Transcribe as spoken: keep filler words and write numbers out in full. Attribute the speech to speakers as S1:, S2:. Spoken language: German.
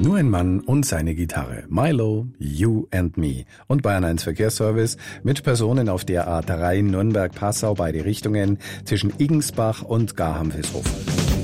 S1: Nur ein Mann und seine Gitarre. Milo, You and Me. Und Bayern eins Verkehrsservice mit Personen auf der A drei Nürnberg-Passau beide Richtungen zwischen Igensbach und Garham-Vishofen.